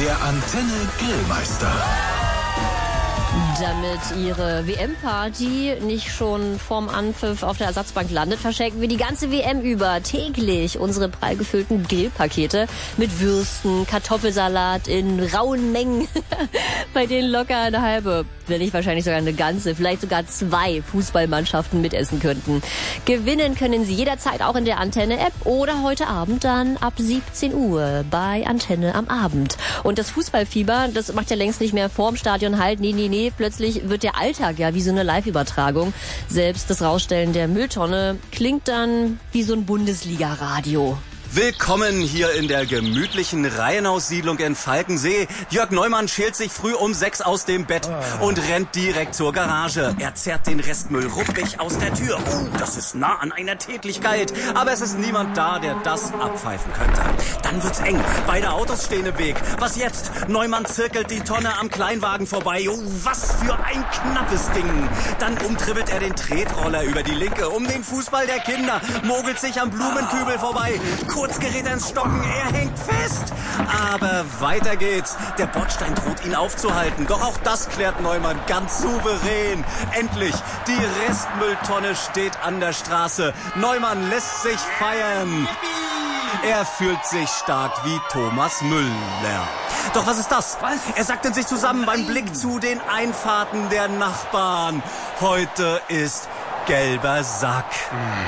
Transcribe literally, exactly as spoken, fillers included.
Der Antenne Grillmeister. Damit Ihre W M-Party nicht schon vorm Anpfiff auf der Ersatzbank landet, verschenken wir die ganze W M über täglich unsere prall gefüllten Grillpakete mit Würsten, Kartoffelsalat in rauen Mengen, bei denen locker eine halbe, wenn nicht wahrscheinlich sogar eine ganze, vielleicht sogar zwei Fußballmannschaften mitessen könnten. Gewinnen können Sie jederzeit auch in der Antenne-App oder heute Abend dann ab siebzehn Uhr bei Antenne am Abend. Und das Fußballfieber, das macht ja längst nicht mehr vorm Stadion halt, nee, nee, nee, plötzlich wird der Alltag ja wie so eine Live-Übertragung. Selbst das Rausstellen der Mülltonne klingt dann wie so ein Bundesliga-Radio. Willkommen hier in der gemütlichen Reihenhaussiedlung in Falkensee. Jörg Neumann schält sich früh um sechs aus dem Bett oh. und rennt direkt zur Garage. Er zerrt den Restmüll ruppig aus der Tür. Oh, das ist nah an einer Tätlichkeit. Aber es ist niemand da, der das abpfeifen könnte. Dann wird's eng. Beide Autos stehen im Weg. Was jetzt? Neumann zirkelt die Tonne am Kleinwagen vorbei. Oh, was für ein knappes Ding. Dann umtribbelt er den Tretroller über die Linke um den Fußball der Kinder, mogelt sich am Blumenkübel vorbei. Kurz gerät er ins Stocken, er hängt fest. Aber weiter geht's. Der Bordstein droht ihn aufzuhalten. Doch auch das klärt Neumann ganz souverän. Endlich, die Restmülltonne steht an der Straße. Neumann lässt sich feiern. Er fühlt sich stark wie Thomas Müller. Doch was ist das? Was? Er sackt in sich zusammen beim Blick zu den Einfahrten der Nachbarn. Heute ist gelber Sack.